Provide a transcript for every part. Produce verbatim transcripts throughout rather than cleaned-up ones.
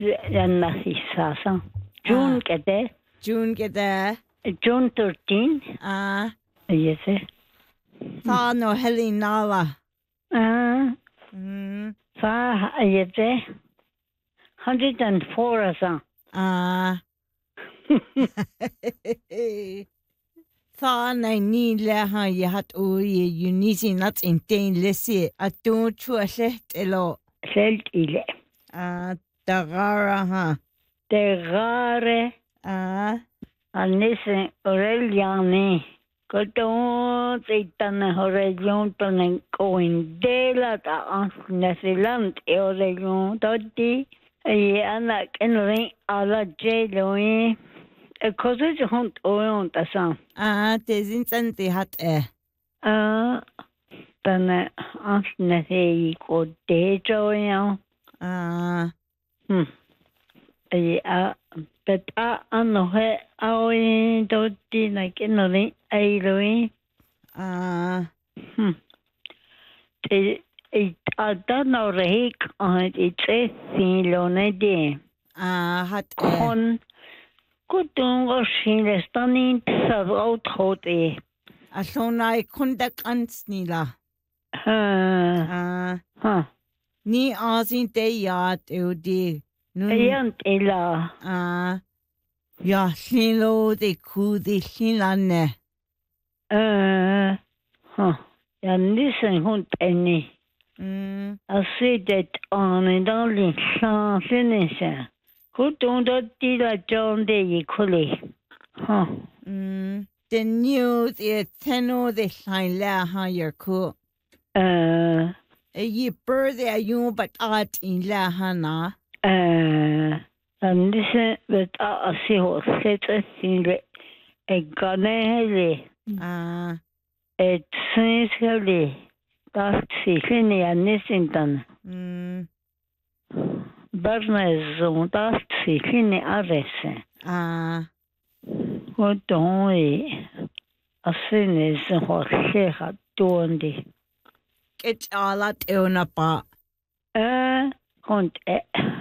Yanasisasa. June kete. June kete. June thirteenth. Ah. Yes. Sa no heli nala. Ah. Mm. Sa yes. Hundred and four asa. Ah. Sa na ni le ha ye hat o ye unisi nat in teen lesi atu chua set elo. Selt ile. Ah, tagara ha. Tegare. Ah. Anise Aureliani. Koton titana Aurelion tonen koindela ta Nasiland Aurelion toti. Ay anak enri ala jeloin. Cosa je hunt oyon tasan. Ah, tezin santi hat eh. Ah, tana asne hei ko dejoyan. Ah. Hmm. Ay a bet a ano he aoin doti na kenori ailoin. Ah. Hmm. Te e a no reik on it e silone de. Ah, hat eh. Kon Kutong o sine stanin sa out hote. Asona i kundak ans nila. Ha. Ah. Ha. Ni asin te yat eudi. Ayan ila. Ah. Ja, silo de kudi silane. Uh, ha. Ja, nissen hund enni. Mm. Asidet ane dali sa sinise. Kutong do tila John de ikuli. Ha. Mm. Den news e teno de sain la ha yer ku. Uh. E ye birthday a yun but at in la ha na. Uh. En nissen vet a asi ho sete sinle. E gane hele. Ah. Et sinskeli. Dat sikini a nisintan. Mm. Barna zon dat sikini arese. Ah. Kutong e asine zon ho seha tuondi. Ket alat euna pa. Eh, hond e.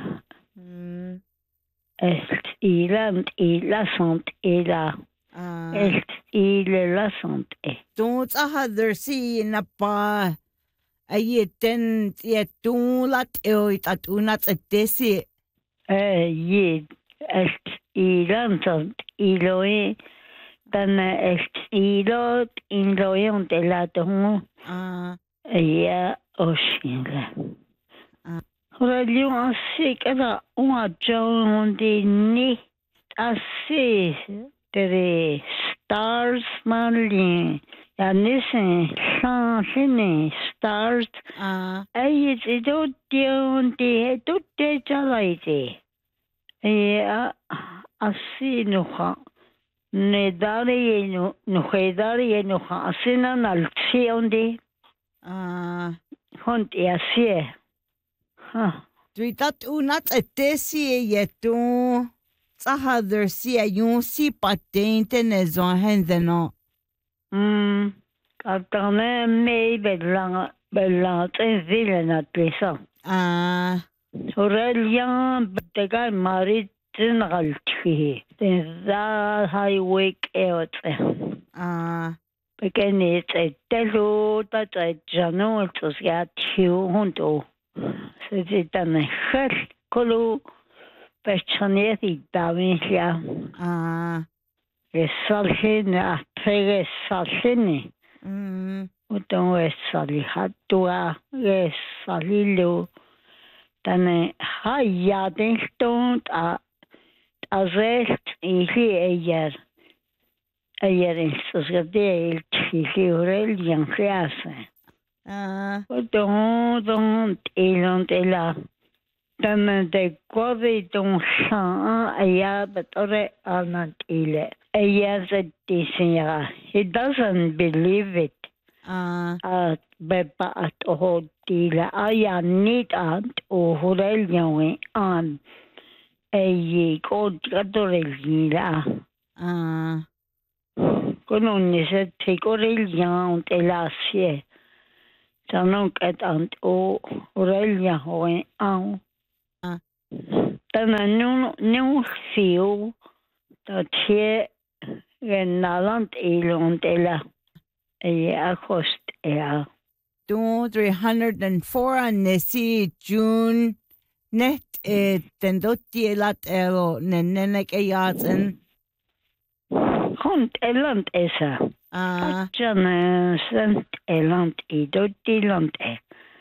Mm. Est iland ila sont ila. Ah. Est ile la sont e. Don't a hather si na pa. Aye ten ye tulat eoit at unat at desi. Eh, ye est iland sont iloi. Dan est ilot inloi on te la tongo. Ah. Ja, oshinga. Ah. Radio asik ada uma John de ni asi tere stars manli. Ja, nissen sansini stars. Ah. Ay, ito diyon di ito de jalaiti. Ja, asi nuha. Nedari no nuhedari nuha asina naltsi ondi. Ah. Hond e asie. Ha. Dwi dat unat at desi e yetu. Sa hather si a yun si patente ne zon hendeno. Hmm. Katane me belang belang ten vile na pesa. Ah. Aurelian betega marit galtfi. Den za highway eot. Ah. Bekeni te telo ta te jano tos ya tiu hundo. Se te tane khel kolo pechoneti davincia. Ah. E salhin a pege salhini. Mm. Uton e sali hatua e salilo. Tane haya den stond a a zest i hi ejer. Ejer in sociedad i hi Aurelian clase. Ah. Uton don elon de la. Tane de kodi don shan aya betore anant ile. Ejer se disinja. He doesn't believe it. Ah. At beba at ohodila aya nit ant o Aurelian an. Eji kod Aurelian. Ah. Konon se te Aurelian te la sie. Tanon ket ant o Aurelian hoen an. Ah. Tana nu nu fiu dat hier in Naland Eland ella ja kost ja. Do three hundred and four and nesi June net e tendotti lat elo nenek e yaten. Komt Eland essa. Ah, Jan sent Eland i dotti land e.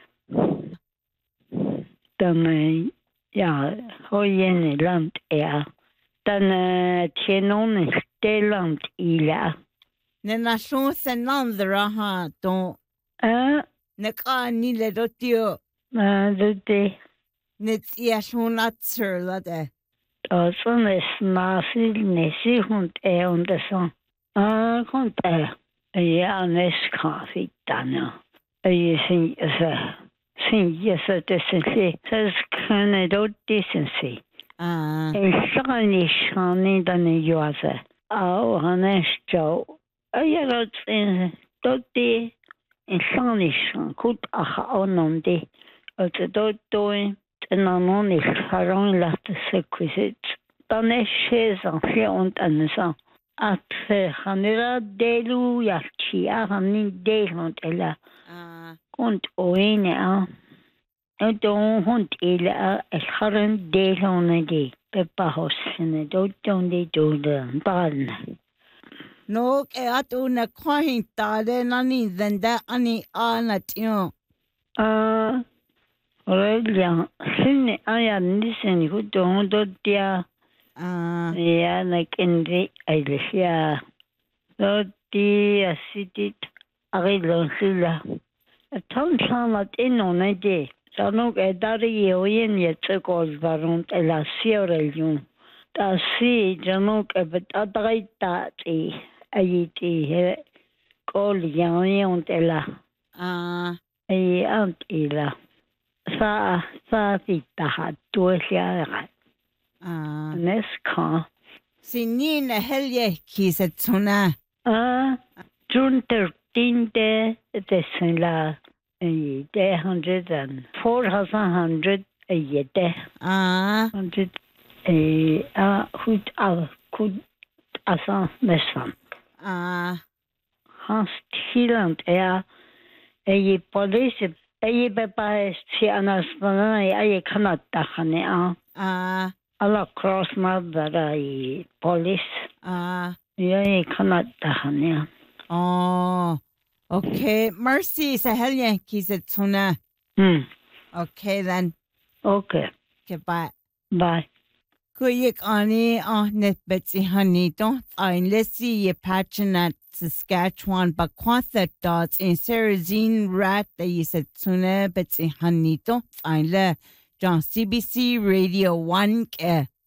Dan ja, hojen land ja. Dan tjenon Eland ila. ne nation senandra ha do Ah, neka ni le dotio dotti. net yashunatser lade. Og sådan er snarsild næse hund er under så. Ah, kom der. Ja, næst kaffe danne. Jeg synes, altså, synes jeg så det synes så kan jeg dog det synes jeg. Ah, Så kan jeg skane denne jo altså. Og han er sjov. Og jeg har tænkt, dog det en sådan i skane. Kud og nogen det. Og så dog dog en anden i skaren latte sig kvisit. Dan er skæsen flere und andet så. At han er delu hjertia, han er del hund eller ah, hund øjne er. Og då hund eller er, at har en del hunde det. Peppa hos hende, då døde det døde barn. no e atu na kwahin tale nani denda ani anat yo. Ah, Aurelia, sinne aja nissen i hudde hun døde Ah, ja, na kende eilis ja. Døde jeg siddet arilon silla. Tan sanat innon det. Så nog är där i ojen jättegolvaront eller serelion. Där ser jag nog att adrita i i goljan eller ah, i ant illa. Sa sa fitta hat du ja ah. näska. Sinina helje kisetsuna. Ah, June thirteenth december. Det hundred and four thousand hundred a year. Ah, Hundred a hud a kud asa mesam. ah, Hans Thailand er a police a beba si anasmana a Canada hane a ah, alla cross mother a police. ah. Ja Canada hane. Oh, okay. Mercy sa helje kisetsuna. Hmm. Okay then. Okay. Goodbye. Bye. Kuyik ani ah net Betsy Hanito. Ein lesi ye patchinat Saskatchewan bakwatha dots in Sarazine rat the yisetsuna Betsy Hanito. Ein le John C B C Radio one ke.